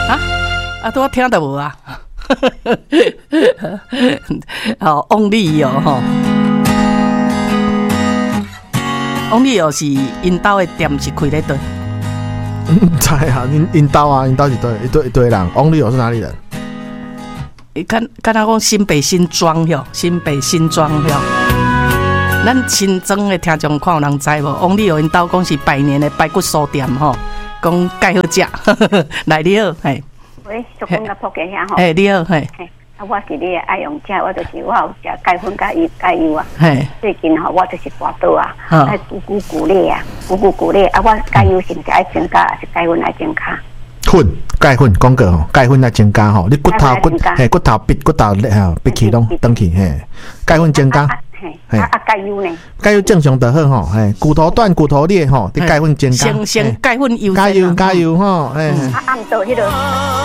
都我听到无啊？哦，翁立友吼，翁立友是因兜的店是开咧对。 知啊，因兜啊，因兜是对一堆人。翁立友是哪里人？ 敢若讲新北新庄哟，新北新庄哟。咱新庄的听众看有人知无？翁立友因兜讲是百年的排骨酥店吼，讲介好食，来你好，嘿。 喂，小公甲仆家遐吼。 你好，嘿。 我是你的爱用者，我就是我有食钙粉甲油啊。 嘿。 最近吼，我就是跋倒啊，爱骨力啊，骨力啊，我钙油是毋是爱增加，还是钙粉爱增加？ 钙粉讲过吼，钙粉来增加吼，你骨头闭起拢登去嘿，钙粉增加。 钙油呢？ 钙油正常就好吼，嘿，骨头断骨头裂吼，你钙粉增加。 先钙粉油。 加油吼，嘿。 暗倒迄个。